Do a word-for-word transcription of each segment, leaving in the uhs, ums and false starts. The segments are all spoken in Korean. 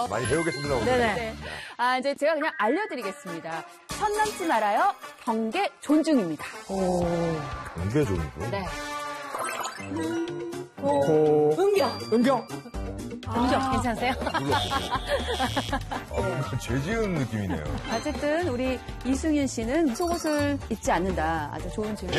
많이 배우겠습니다, 오늘. 네네. 아, 이제 제가 그냥 알려드리겠습니다. 선 넘지 말아요. 경계 존중입니다. 오. 경계 존중? 네. 오. 은경. 은경. 은경, 아. 괜찮으세요? 아, 뭔가 죄 지은 느낌이네요. 어쨌든 우리 이승윤 씨는 속옷을 입지 않는다. 아주 좋은 질문.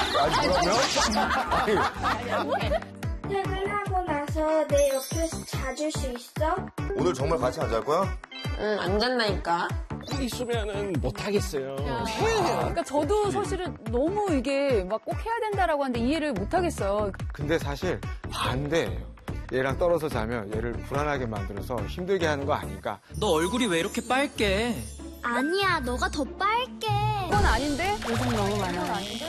아니, 그러면? 퇴근하고 나서 내 옆에서 자줄 수 있어? 오늘 정말 같이 안 잘 거야? 응, 안 잔다니까. 있으면은 못하겠어요. 그러니까 저도 사실은 너무 이게 막 꼭 해야 된다라고 하는데 이해를 못하겠어요. 근데 사실 반대예요. 얘랑 떨어져 자면 얘를 불안하게 만들어서 힘들게 하는 거 아닌가. 너 얼굴이 왜 이렇게 빨개? 아니야, 너가 더 빨개. 그건 아닌데? 요즘 너무 많아. 그건 아닌데?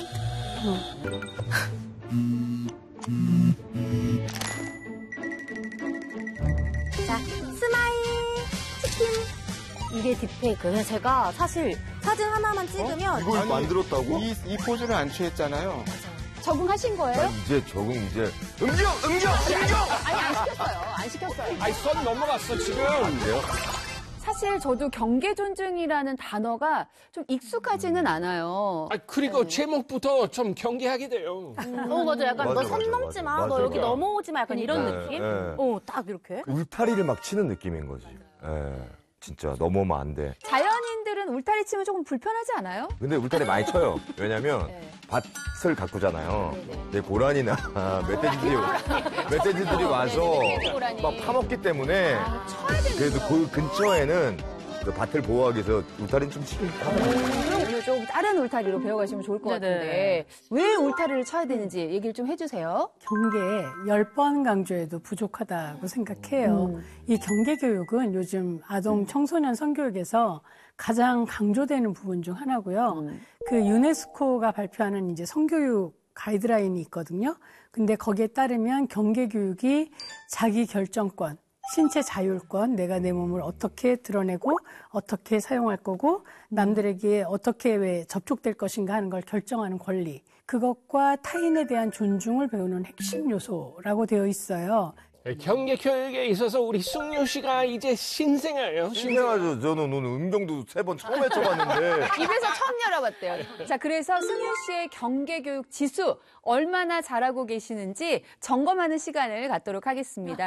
자, 스마일 치킨. 이게 딥페이크. 그냥 제가 사실 사진 하나만 찍으면 어? 이걸 아니, 만들었다고? 이, 이 포즈를 안 취했잖아요. 적응하신 거예요? 난 이제 적응 이제 음경! 음경! 음경! 아니, 안 시켰어요. 안 시켰어요. 아니, 선 넘어갔어, 지금. 그래요? 사실 저도 경계 존중이라는 단어가 좀 익숙하지는 않아요. 아, 그리고 제목부터 좀 경계하게 돼요. 어, 맞아. 약간 맞아, 너 선 맞아, 넘지 마. 맞아. 너 여기 맞아. 넘어오지 마. 약간 이런 네, 느낌? 네. 어, 딱 이렇게. 울타리를 막 치는 느낌인 거지. 예. 진짜 넘어오면 안 돼. 자연인들은 울타리 치면 조금 불편하지 않아요? 근데 울타리 많이 쳐요. 왜냐면 네. 밭을 가꾸잖아요. 근데 고라니나 멧돼지들이 멧돼지들이 와서 고라니. 막 파먹기 때문에 쳐야 되는 그래도 그 근처에는 그 밭을 보호하기 위해서 울타리는 좀 치긴 하더라고요. 오늘 좀 다른 울타리로 배워가시면 좋을 것 네네. 같은데 왜 울타리를 쳐야 되는지 얘기를 좀 해주세요. 경계 열 번 강조해도 부족하다고 생각해요. 음. 이 경계 교육은 요즘 아동 청소년 성교육에서 가장 강조되는 부분 중 하나고요. 음. 그 유네스코가 발표하는 이제 성교육 가이드라인이 있거든요. 근데 거기에 따르면 경계 교육이 자기 결정권, 신체 자율권, 내가 내 몸을 어떻게 드러내고 어떻게 사용할 거고 남들에게 어떻게 왜 접촉될 것인가 하는 걸 결정하는 권리, 그것과 타인에 대한 존중을 배우는 핵심 요소라고 되어 있어요. 경계 교육에 있어서 우리 승유 씨가 이제 신생아예요. 신기하죠. 저는 오늘 음경도 세 번 처음 해쳐봤는데. 입에서 처음 열어봤대요. 자, 그래서 승윤 씨의 경계교육 지수 얼마나 잘하고 계시는지 점검하는 시간을 갖도록 하겠습니다.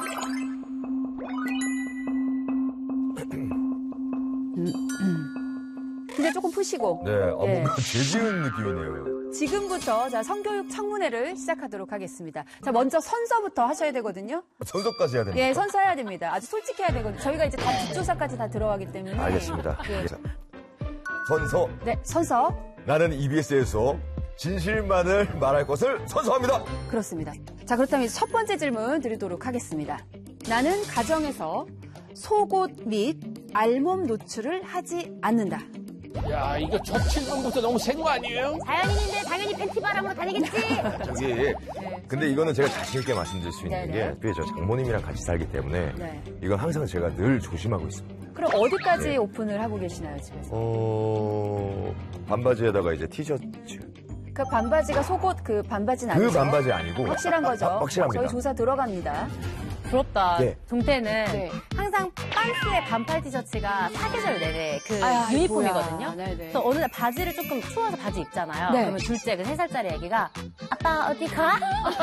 근데 조금 푸시고. 네, 아, 네. 뭔가 죄 지은 느낌이네요. 지금부터 자 성교육 청문회를 시작하도록 하겠습니다. 자, 먼저 선서부터 하셔야 되거든요. 선서까지 해야 됩니다. 예, 선서해야 됩니다. 아주 솔직해야 되거든요. 저희가 이제 다 뒷조사까지 다 들어가기 때문에. 알겠습니다. 예. 자, 선서. 네, 선서. 나는 이비에스에서 진실만을 말할 것을 선서합니다. 그렇습니다. 자, 그렇다면 이제 첫 번째 질문 드리도록 하겠습니다. 나는 가정에서 속옷 및 알몸 노출을 하지 않는다. 야, 이거 첫 질문부터 너무 센 거 아니에요? 자연인인데 당연히 팬티 바람으로 다니겠지? 저기, 근데 이거는 제가 자신있게 말씀드릴 수 있는 네네. 게, 또 저 장모님이랑 같이 살기 때문에, 네. 이건 항상 제가 늘 조심하고 있습니다. 그럼 어디까지 네. 오픈을 하고 계시나요, 집에서? 어, 반바지에다가 이제 티셔츠. 그 반바지가 속옷 그 반바지는 그 아니죠? 반바지 아니고. 확실한 거죠? 아, 확실합니다. 저희 조사 들어갑니다. 부럽다. 네. 동태는 네. 항상 빤스에 반팔 티셔츠가 사계절 내내 그 아야, 유니폼이거든요. 네네. 그래서 어느 날 바지를 조금 추워서 바지 입잖아요. 네. 그러면 둘째 그 세 살짜리 애기가 아빠 어디 가?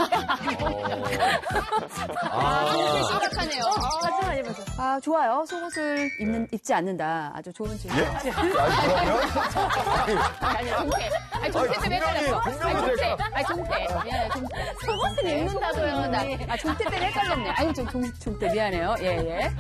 아, 심각하네요. 바지만 입어서. 아, 좋아요. 속옷을 입는, 입지 않는다. 아주 좋은 질문. 예? 아, 그러면? 아니, 종태. 아니, 종태 때문에 헷갈렸어. 아니, 종태. 아니, 종태. 미안해, 종태. 속옷을 입는다고요. 나, 아, 종태 때문에 헷갈렸네. 아니, 좀, 종, 종태 미안해요. 예, 예.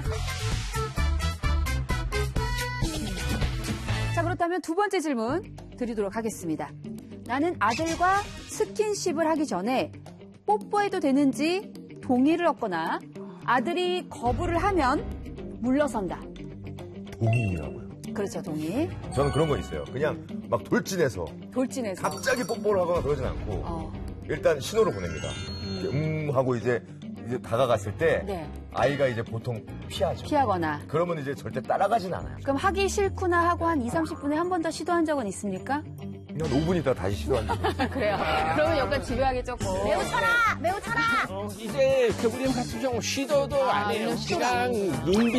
자, 그렇다면 두 번째 질문 드리도록 하겠습니다. 나는 아들과 스킨십을 하기 전에 뽀뽀해도 되는지 동의를 얻거나 아들이 거부를 하면 물러선다. 동의라고요. 그렇죠, 동의. 저는 그런 거 있어요. 그냥 막 돌진해서, 돌진해서. 갑자기 뽀뽀를 하거나 그러진 않고, 어. 일단 신호를 보냅니다. 음 하고 이제, 이제 다가갔을 때, 네. 아이가 이제 보통 피하죠. 피하거나. 그러면 이제 절대 따라가진 않아요. 그럼 하기 싫구나 하고 한 이삼십 분에 한 번 더 시도한 적은 있습니까? 그냥 오 분 있다 다시 시도한다. 그래요. 그러면 약간 집요하게 조금. 매우 쳐라! 매우 쳐라! 어, 이제 그분님 같은 경우 시도도 안 해요. 그냥 눈빛